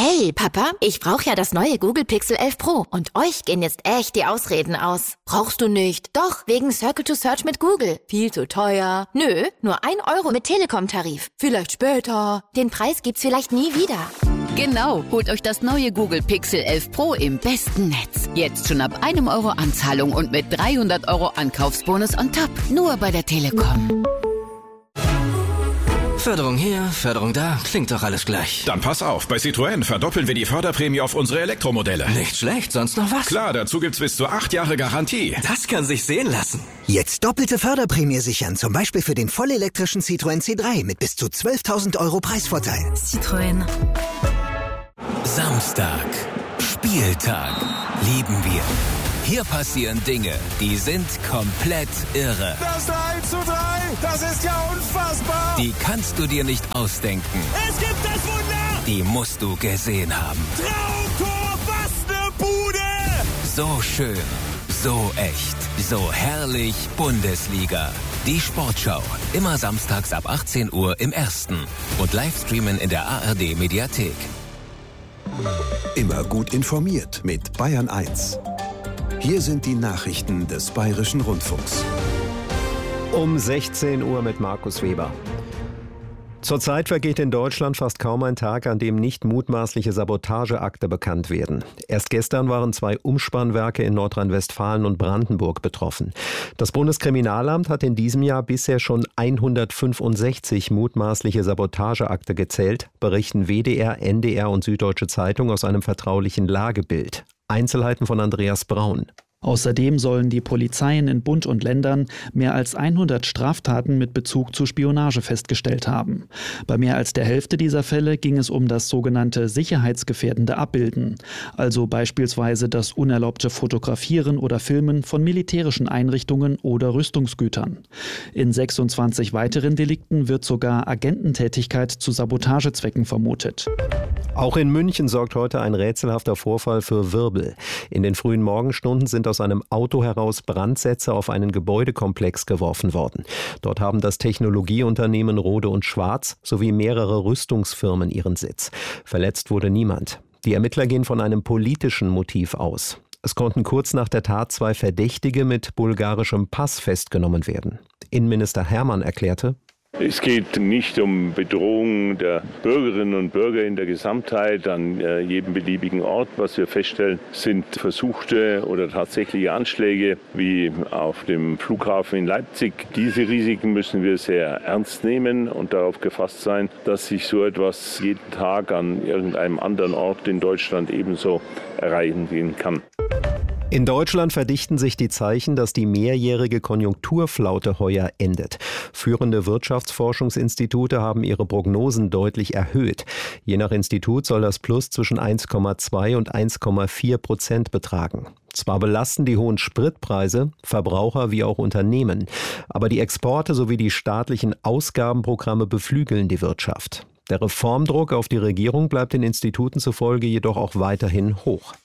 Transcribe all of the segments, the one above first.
Hey, Papa, ich brauche ja das neue Google Pixel 11 Pro und euch gehen jetzt echt die Ausreden aus. Brauchst du nicht? Doch, wegen Circle to Search mit Google. Viel zu teuer. Nö, nur 1 Euro mit Telekom-Tarif. Vielleicht später. Den Preis gibt's vielleicht nie wieder. Genau, holt euch das neue Google Pixel 11 Pro im besten Netz. Jetzt schon ab 1 Euro Anzahlung und mit 300 Euro Ankaufsbonus on top. Nur bei der Telekom. Förderung hier, Förderung da, klingt doch alles gleich. Dann pass auf, bei Citroën verdoppeln wir die Förderprämie auf unsere Elektromodelle. Nicht schlecht, sonst noch was? Klar, dazu gibt's bis zu 8 Jahre Garantie. Das kann sich sehen lassen. Jetzt doppelte Förderprämie sichern, zum Beispiel für den vollelektrischen Citroën C3 mit bis zu 12.000 Euro Preisvorteil. Citroën. Samstag. Spieltag. Lieben wir. Hier passieren Dinge, die sind komplett irre. Das 3:3, das ist ja unfassbar. Die kannst du dir nicht ausdenken. Es gibt das Wunder. Die musst du gesehen haben. Traumtor, was ne Bude. So schön, so echt, so herrlich Bundesliga. Die Sportschau, immer samstags ab 18 Uhr im Ersten und Livestreamen in der ARD Mediathek. Immer gut informiert mit Bayern 1. Hier sind die Nachrichten des Bayerischen Rundfunks. Um 16 Uhr mit Markus Weber. Zurzeit vergeht in Deutschland fast kaum ein Tag, an dem nicht mutmaßliche Sabotageakte bekannt werden. Erst gestern waren 2 Umspannwerke in Nordrhein-Westfalen und Brandenburg betroffen. Das Bundeskriminalamt hat in diesem Jahr bisher schon 165 mutmaßliche Sabotageakte gezählt, berichten WDR, NDR und Süddeutsche Zeitung aus einem vertraulichen Lagebild. Einzelheiten von Andreas Braun. Außerdem sollen die Polizeien in Bund und Ländern mehr als 100 Straftaten mit Bezug zu Spionage festgestellt haben. Bei mehr als der Hälfte dieser Fälle ging es um das sogenannte sicherheitsgefährdende Abbilden, also beispielsweise das unerlaubte Fotografieren oder Filmen von militärischen Einrichtungen oder Rüstungsgütern. In 26 weiteren Delikten wird sogar Agententätigkeit zu Sabotagezwecken vermutet. Auch in München sorgt heute ein rätselhafter Vorfall für Wirbel. In den frühen Morgenstunden sind aus einem Auto heraus Brandsätze auf einen Gebäudekomplex geworfen worden. Dort haben das Technologieunternehmen Rohde & Schwarz sowie mehrere Rüstungsfirmen ihren Sitz. Verletzt wurde niemand. Die Ermittler gehen von einem politischen Motiv aus. Es konnten kurz nach der Tat 2 Verdächtige mit bulgarischem Pass festgenommen werden. Innenminister Hermann erklärte: Es geht nicht um Bedrohung der Bürgerinnen und Bürger in der Gesamtheit an jedem beliebigen Ort. Was wir feststellen, sind versuchte oder tatsächliche Anschläge wie auf dem Flughafen in Leipzig. Diese Risiken müssen wir sehr ernst nehmen und darauf gefasst sein, dass sich so etwas jeden Tag an irgendeinem anderen Ort in Deutschland ebenso erreichen kann. In Deutschland verdichten sich die Zeichen, dass die mehrjährige Konjunkturflaute heuer endet. Führende Wirtschaftsforschungsinstitute haben ihre Prognosen deutlich erhöht. Je nach Institut soll das Plus zwischen 1,2 und 1,4% betragen. Zwar belasten die hohen Spritpreise Verbraucher wie auch Unternehmen, aber die Exporte sowie die staatlichen Ausgabenprogramme beflügeln die Wirtschaft. Der Reformdruck auf die Regierung bleibt den Instituten zufolge jedoch auch weiterhin hoch.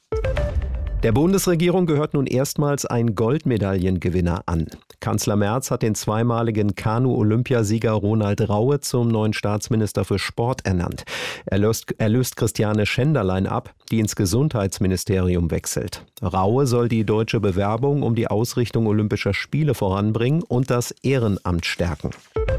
Der Bundesregierung gehört nun erstmals ein Goldmedaillengewinner an. Kanzler Merz hat den zweimaligen Kanu-Olympiasieger Ronald Raue zum neuen Staatsminister für Sport ernannt. Er löst Christiane Schenderlein ab, die ins Gesundheitsministerium wechselt. Raue soll die deutsche Bewerbung um die Ausrichtung Olympischer Spiele voranbringen und das Ehrenamt stärken.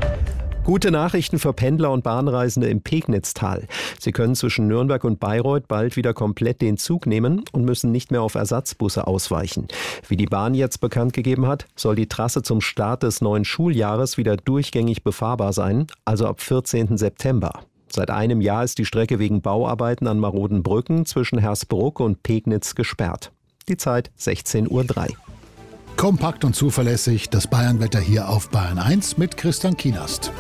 Gute Nachrichten für Pendler und Bahnreisende im Pegnitztal. Sie können zwischen Nürnberg und Bayreuth bald wieder komplett den Zug nehmen und müssen nicht mehr auf Ersatzbusse ausweichen. Wie die Bahn jetzt bekannt gegeben hat, soll die Trasse zum Start des neuen Schuljahres wieder durchgängig befahrbar sein, also ab 14. September. Seit einem Jahr ist die Strecke wegen Bauarbeiten an maroden Brücken zwischen Hersbruck und Pegnitz gesperrt. Die Zeit 16:03 Uhr. Kompakt und zuverlässig das Bayernwetter hier auf Bayern 1 mit Christian Kienast.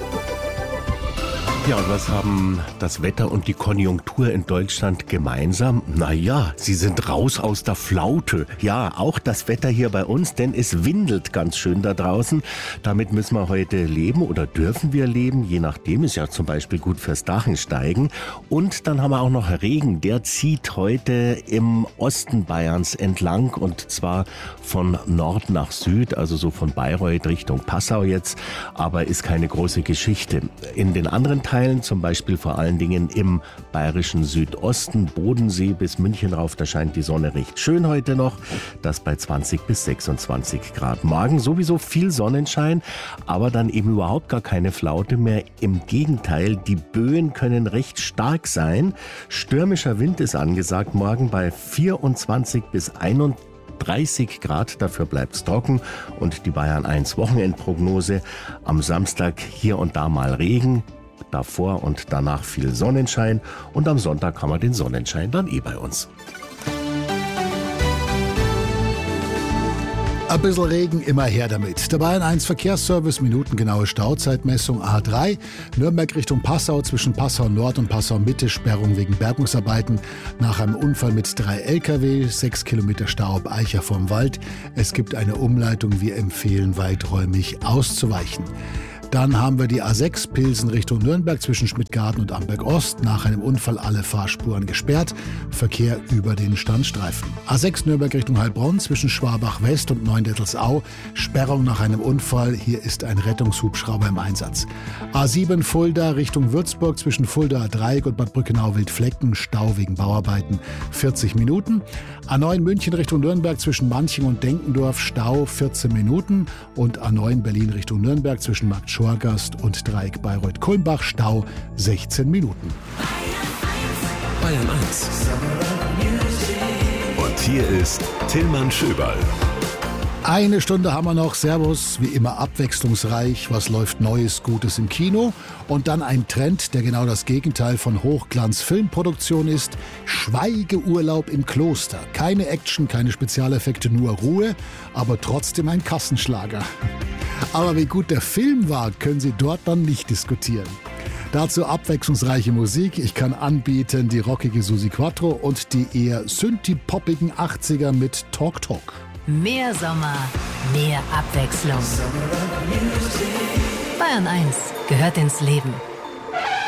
Ja, und was haben das Wetter und die Konjunktur in Deutschland gemeinsam? Naja, sie sind raus aus der Flaute. Ja, auch das Wetter hier bei uns, denn es windelt ganz schön da draußen. Damit müssen wir heute leben oder dürfen wir leben, je nachdem, ist ja zum Beispiel gut fürs Dachensteigen. Und dann haben wir auch noch Regen, der zieht heute im Osten Bayerns entlang und zwar von Nord nach Süd, also so von Bayreuth Richtung Passau jetzt, aber ist keine große Geschichte. In den anderen Teilen Teilen, zum Beispiel vor allen Dingen im bayerischen Südosten, Bodensee bis München rauf. Da scheint die Sonne recht schön heute noch, das bei 20 bis 26 Grad. Morgen sowieso viel Sonnenschein, aber dann eben überhaupt gar keine Flaute mehr. Im Gegenteil, die Böen können recht stark sein. Stürmischer Wind ist angesagt morgen bei 24 bis 31 Grad, dafür bleibt's trocken. Und die Bayern 1 Wochenendprognose: am Samstag hier und da mal Regen, davor und danach viel Sonnenschein, und am Sonntag haben wir den Sonnenschein dann bei uns. Ein bisschen Regen, immer her damit. Der Bayern 1 Verkehrsservice, minutengenaue Stauzeitmessung A3. Nürnberg Richtung Passau, zwischen Passau Nord und Passau Mitte, Sperrung wegen Bergungsarbeiten. Nach einem Unfall mit 3 Lkw, 6 Kilometer Stau ab Eicher vorm Wald. Es gibt eine Umleitung, wir empfehlen weiträumig auszuweichen. Dann haben wir die A6 Pilsen Richtung Nürnberg zwischen Schmidtgarten und Amberg Ost. Nach einem Unfall alle Fahrspuren gesperrt. Verkehr über den Standstreifen. A6 Nürnberg Richtung Heilbronn zwischen Schwabach West und Neuendettelsau. Sperrung nach einem Unfall. Hier ist ein Rettungshubschrauber im Einsatz. A7 Fulda Richtung Würzburg zwischen Fulda Dreieck und Bad Brückenau-Wildflecken. Stau wegen Bauarbeiten 40 Minuten. A9 München Richtung Nürnberg zwischen Manching und Denkendorf. Stau 14 Minuten. Und A9 Berlin Richtung Nürnberg zwischen Markt Schorgast und Dreieck Bayreuth-Kulmbach. Stau 16 Minuten. Bayern 1. Und hier ist Tillmann Schöberl. Eine Stunde haben wir noch. Servus, wie immer abwechslungsreich. Was läuft Neues, Gutes im Kino? Und dann ein Trend, der genau das Gegenteil von Hochglanz-Filmproduktion ist. Schweigeurlaub im Kloster. Keine Action, keine Spezialeffekte, nur Ruhe, aber trotzdem ein Kassenschlager. Aber wie gut der Film war, können Sie dort dann nicht diskutieren. Dazu abwechslungsreiche Musik. Ich kann anbieten die rockige Susi Quattro und die eher synthie-poppigen 80er mit Talk Talk. Mehr Sommer, mehr Abwechslung. Bayern 1 gehört ins Leben.